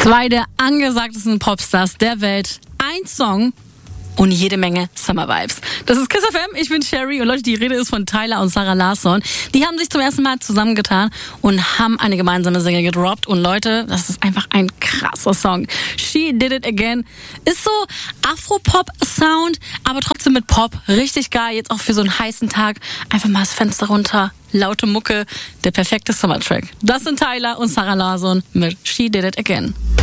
Zwei der angesagtesten Popstars der Welt. Ein Song und jede Menge Summer Vibes. Das ist Kiss FM, ich bin Sherry und Leute, die Rede ist von Tyler und Sarah Larsson. Die haben sich zum ersten Mal zusammengetan und haben eine gemeinsame Single gedroppt. Und Leute, das ist einfach ein krasser Song. She Did It Again ist so Afro-Pop-Sound, aber trotzdem mit Pop. Richtig geil, jetzt auch für so einen heißen Tag. Einfach mal das Fenster runter, laute Mucke, der perfekte Summer-Track. Das sind Tyler und Sarah Larsson mit She Did It Again.